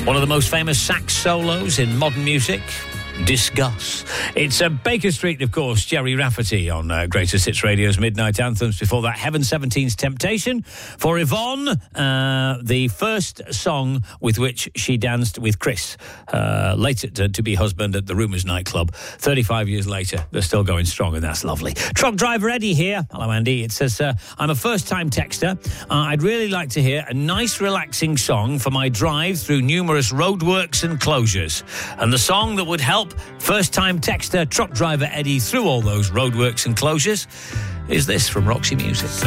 One of the most famous sax solos in modern music. Discuss. It's Baker Street, of course, Jerry Rafferty on Greatest Hits Radio's Midnight Anthems. Before that, Heaven 17's Temptation. For Yvonne, the first song with which she danced with Chris, later to be husband at the Rumours nightclub. 35 years later, they're still going strong, and that's lovely. Truck driver Eddie here. Hello, Andy. It says, I'm a first-time texter. I'd really like to hear a nice, relaxing song for my drive through numerous roadworks and closures. And the song that would help first-time texter truck driver Eddie through all those roadworks and closures is this from Roxy Music.